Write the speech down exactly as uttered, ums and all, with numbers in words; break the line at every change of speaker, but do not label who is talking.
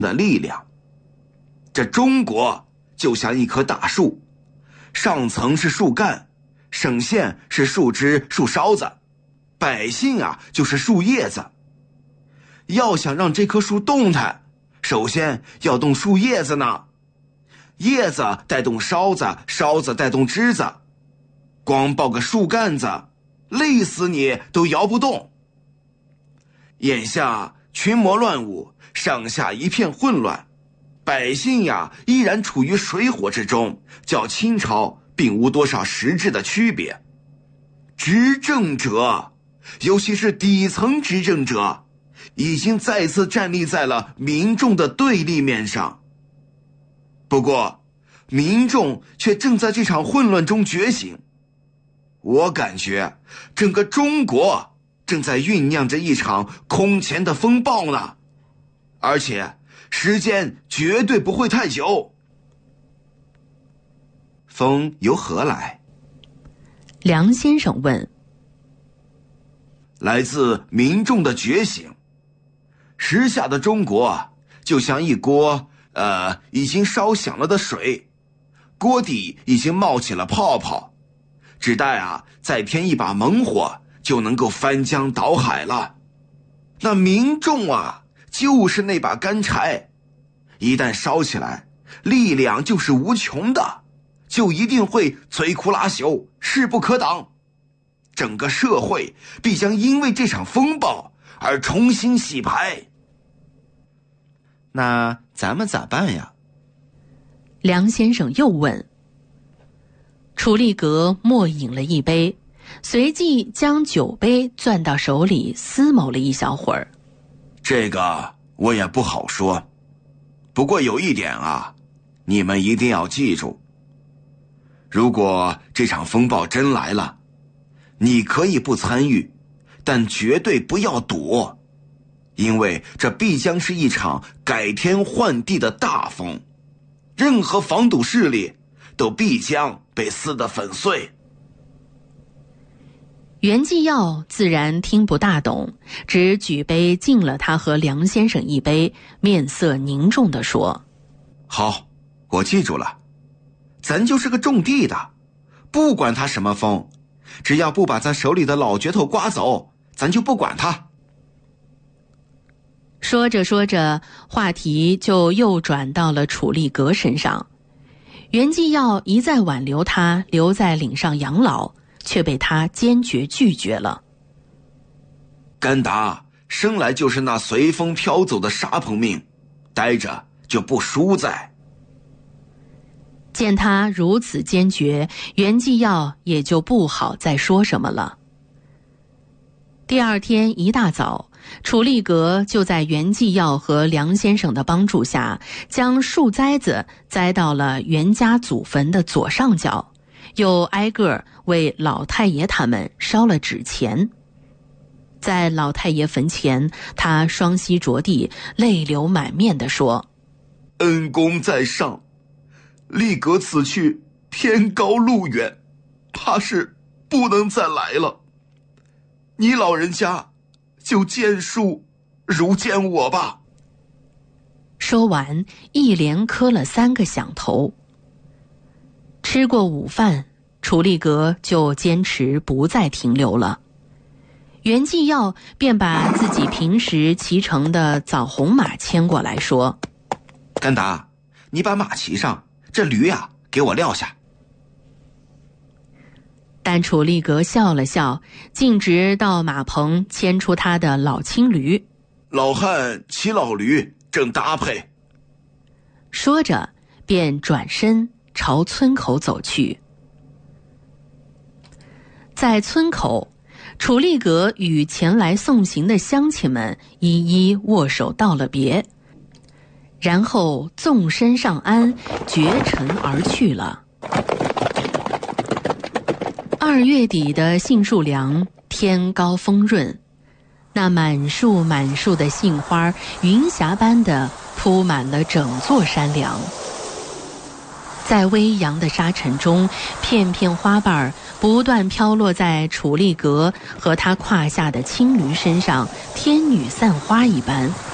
的力量。这中国就像一棵大树，上层是树干，省县是树枝树梢子，百姓啊就是树叶子。要想让这棵树动弹，首先要动树叶子呢，叶子带动梢子，梢子带动枝子，光抱个树干子，累死你都摇不动。眼下群魔乱舞，上下一片混乱，百姓呀依然处于水火之中，较清朝并无多少实质的区别。执政者，尤其是底层执政者，已经再次站立在了民众的对立面上。不过民众却正在这场混乱中觉醒。我感觉整个中国正在酝酿着一场空前的风暴呢，而且时间绝对不会太久。风由何来？
梁先生问。
来自民众的觉醒。时下的中国就像一锅呃已经烧响了的水，锅底已经冒起了泡泡，只待啊再添一把猛火，就能够翻江倒海了。那民众啊就是那把干柴，一旦烧起来，力量就是无穷的，就一定会摧枯拉朽，势不可挡。整个社会必将因为这场风暴而重新洗牌。那咱们咋办呀？
梁先生又问。楚立格默饮了一杯，随即将酒杯攥到手里思谋了一小会儿。
这个我也不好说，不过有一点啊，你们一定要记住，如果这场风暴真来了，你可以不参与，但绝对不要躲，因为这必将是一场改天换地的大风，任何防堵势力都必将被撕得粉碎。
袁继耀自然听不大懂，只举杯敬了他和梁先生一杯，面色凝重地说：
好，我记住了，咱就是个种地的，不管他什么风，只要不把咱手里的老镢头刮走，咱就不管他。
说着说着，话题就又转到了楚立格身上。袁继耀一再挽留他留在岭上养老，却被他坚决拒绝了。
甘达生来就是那随风飘走的沙棚命，待着就不舒在。
见他如此坚决，袁继耀也就不好再说什么了。第二天一大早，楚立格就在袁继耀和梁先生的帮助下，将树栽子栽到了袁家祖坟的左上角，又挨个为老太爷他们烧了纸钱。在老太爷坟前，他双膝着地，泪流满面地说：
恩公在上，立格此去天高路远，怕是不能再来了。你老人家就见树如见我吧。
说完，一连磕了三个响头。吃过午饭，楚立格就坚持不再停留了。袁继耀便把自己平时骑乘的枣红马牵过来，说：
甘达，你把马骑上，这驴啊给我撂下。
但楚立格笑了笑，径直到马棚牵出他的老青驴。
老汉骑老驴正搭配。
说着便转身朝村口走去。在村口，楚立格与前来送行的乡亲们一一握手道了别，然后纵身上鞍，绝尘而去了。二月底的杏树梁，天高风润，那满树满树的杏花云霞般的铺满了整座山梁。在微扬的沙尘中，片片花瓣不断飘落在楚立格和他胯下的青驴身上，天女散花一般。